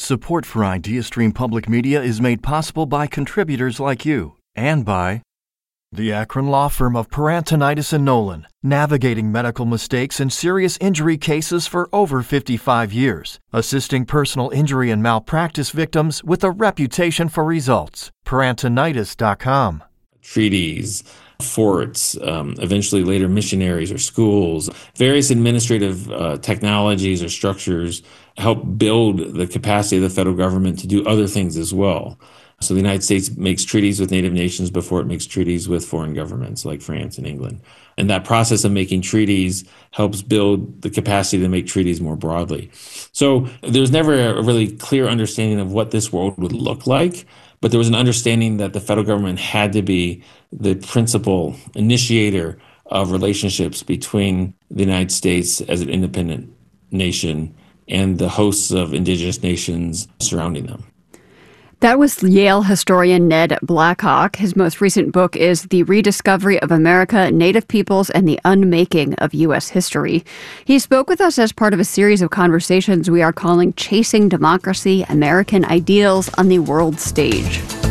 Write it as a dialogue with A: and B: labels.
A: Support for IdeaStream Public Media is made possible by contributors like you and by the Akron law firm of Perantonitis and Nolan, navigating medical mistakes and serious injury cases for over 55 years, assisting personal injury and malpractice victims with a reputation for results. Perantonitis.com.
B: Treaties, forts, eventually later missionaries or schools, various administrative technologies or structures help build the capacity of the federal government to do other things as well. So the United States makes treaties with native nations before it makes treaties with foreign governments like France and England. And that process of making treaties helps build the capacity to make treaties more broadly. So there's never a really clear understanding of what this world would look like, but there was an understanding that the federal government had to be the principal initiator of relationships between the United States as an independent nation and the hosts of indigenous nations surrounding them.
C: That was Yale historian Ned Blackhawk. His most recent book is The Rediscovery of America, Native Peoples, and the Unmaking of U.S. History. He spoke with us as part of a series of conversations we are calling Chasing Democracy, American Ideals on the World Stage.